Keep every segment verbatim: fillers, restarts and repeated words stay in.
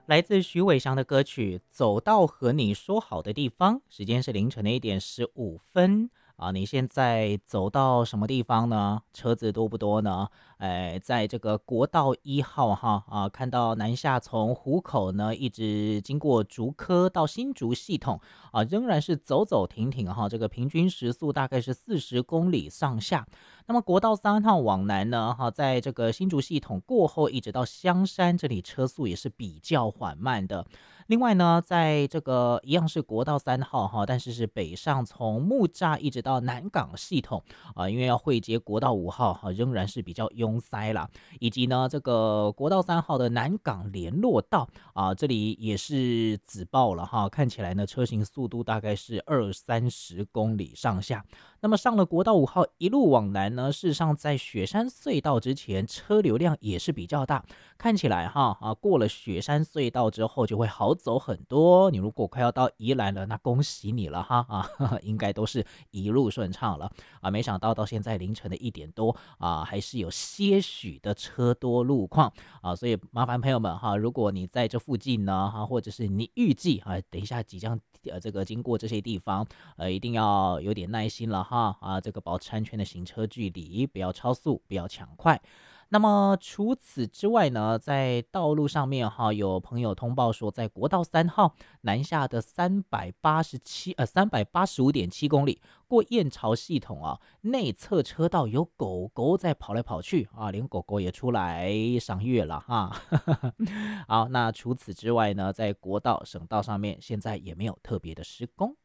来自徐伟翔的歌曲《走到和你说好的地方》，时间是凌晨的一点十五分啊。你现在走到什么地方呢？车子多不多呢？哎，在这个国道一号哈啊，看到南下从湖口呢，一直经过竹科到新竹系统啊，仍然是走走停停哈。这个平均时速大概是四十公里上下。那么国道三号往南呢，哈，在这个新竹系统过后，一直到香山这里车速也是比较缓慢的。另外呢，在这个一样是国道三号哈，但是是北上从木栅一直到南港系统啊、呃，因为要汇接国道五号哈、仍然是比较拥塞啦。以及呢，这个国道三号的南港联络道啊、这里也是紫爆了哈，看起来呢车行速度大概是二三十公里上下。那么上了国道五号一路往南呢，事实上在雪山隧道之前车流量也是比较大，看起来哈啊过了雪山隧道之后就会好走很多。你如果快要到宜兰了，那恭喜你了哈啊，呵呵应该都是一路顺畅了啊。没想到到现在凌晨的一点多啊，还是有些许的车多路况啊，所以麻烦朋友们哈，如果你在这附近呢哈，或者是你预计啊，等一下即将呃这个经过这些地方，呃一定要有点耐心了哈啊，这个保持安全的行车距离，不要超速，不要抢快。那么除此之外呢，在道路上面哈，有朋友通报说，在国道三号南下的三百八十七呃三百八十五点七公里，过燕巢系统啊，内侧车道有狗狗在跑来跑去啊，连狗狗也出来赏月了哈。好，那除此之外呢，在国道省道上面，现在也没有特别的施工。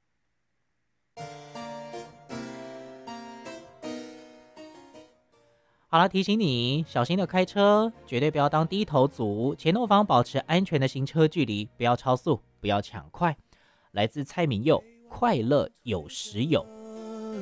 好了，提醒你小心的开车，绝对不要当低头族，前后方保持安全的行车距离，不要超速，不要抢快。来自蔡明佑，快乐有时有。